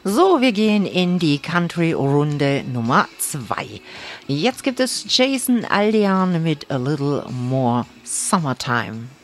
So, wir gehen in die Country-Runde Nummer 2. Jetzt gibt es Jason Aldean mit A Little More Summertime.